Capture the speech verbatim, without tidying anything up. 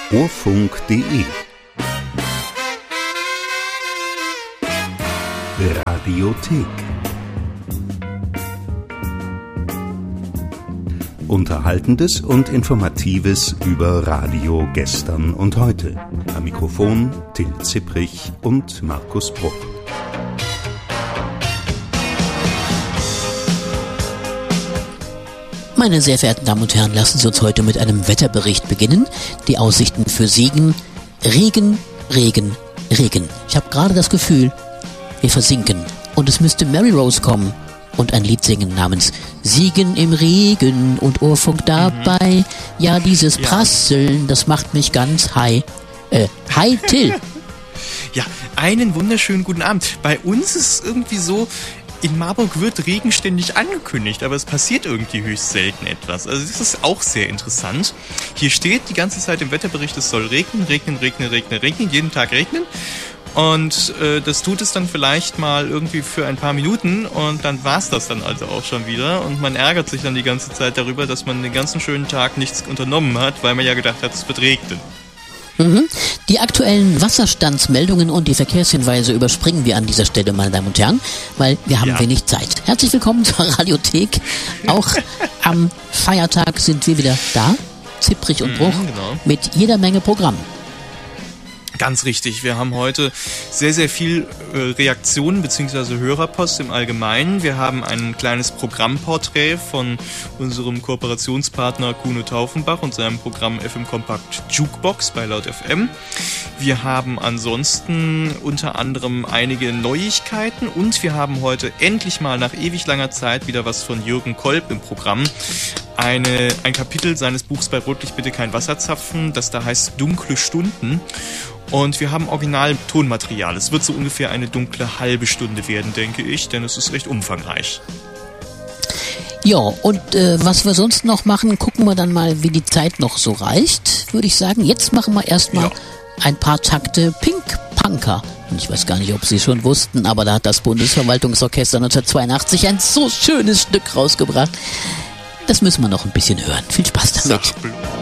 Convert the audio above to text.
Urfunk punkt de Radiothek. Unterhaltendes und Informatives über Radio gestern und heute. Am Mikrofon Till Zipprich und Markus Bruch. Meine sehr verehrten Damen und Herren, lassen Sie uns heute mit einem Wetterbericht beginnen. Die Aussichten für Siegen: Regen, Regen, Regen. Ich habe gerade das Gefühl, wir versinken. Und es müsste Mary Rose kommen und ein Lied singen namens Siegen im Regen und Urfunk dabei. Mhm. Ja, dieses ja. Prasseln, das macht mich ganz high. Äh, hi Till. Ja, einen wunderschönen guten Abend. Bei uns ist es irgendwie so, in Marburg wird Regen ständig angekündigt, aber es passiert irgendwie höchst selten etwas. Also das ist auch sehr interessant. Hier steht die ganze Zeit im Wetterbericht, es soll regnen, regnen, regnen, regnen, regnen, jeden Tag regnen. Und äh, das tut es dann vielleicht mal irgendwie für ein paar Minuten und dann war's das dann also auch schon wieder. Und man ärgert sich dann die ganze Zeit darüber, dass man den ganzen schönen Tag nichts unternommen hat, weil man ja gedacht hat, es wird regnen. Mhm. Die aktuellen Wasserstandsmeldungen und die Verkehrshinweise überspringen wir an dieser Stelle, meine Damen und Herren, weil wir haben ja. wenig Zeit. Herzlich willkommen zur Radiothek. Auch am Feiertag sind wir wieder da, Zipprich und Bruch, mhm, genau. mit jeder Menge Programm. Ganz richtig. Wir haben heute sehr, sehr viel äh, Reaktionen bzw. Hörerpost im Allgemeinen. Wir haben ein kleines Programmporträt von unserem Kooperationspartner Kuno Taufenbach und seinem Programm F M Kompakt Jukebox bei Laut F M. Wir haben ansonsten unter anderem einige Neuigkeiten und wir haben heute endlich mal nach ewig langer Zeit wieder was von Jürgen Kolb im Programm. Eine, ein Kapitel seines Buchs Bei Rotlicht bitte kein Wasserzapfen, das da heißt Dunkle Stunden. Und wir haben Original-Tonmaterial. Es wird so ungefähr eine dunkle halbe Stunde werden, denke ich, denn es ist recht umfangreich. Ja, und äh, was wir sonst noch machen, gucken wir dann mal, wie die Zeit noch so reicht, würde ich sagen. Jetzt machen wir erstmal ja. ein paar Takte Pink Punker. Und ich weiß gar nicht, ob Sie schon wussten, aber da hat das Bundesverwaltungsorchester neunzehnhundertzweiundachtzig ein so schönes Stück rausgebracht. Das müssen wir noch ein bisschen hören. Viel Spaß damit. Sag bloß.